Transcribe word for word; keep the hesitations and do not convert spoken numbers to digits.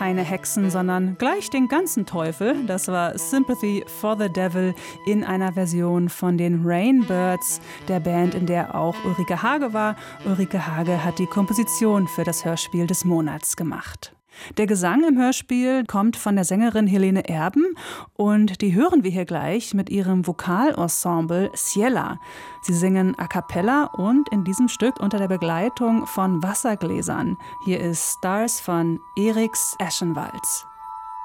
keine Hexen, sondern gleich den ganzen Teufel. Das war Sympathy for the Devil in einer Version von den Rainbirds, der Band, in der auch Ulrike Hage war. Ulrike Hage hat die Komposition für das Hörspiel des Monats gemacht. Der Gesang im Hörspiel kommt von der Sängerin Helene Erben und die hören wir hier gleich mit ihrem Vokalensemble Ciela. Sie singen a cappella und in diesem Stück unter der Begleitung von Wassergläsern. Hier ist Stars von Eriks Eschenwalds.